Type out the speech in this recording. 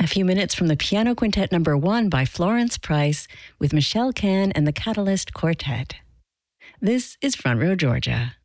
A few minutes from the Piano Quintet No. 1 by Florence Price with Michelle Cann and the Catalyst Quartet. This is Front Row Georgia.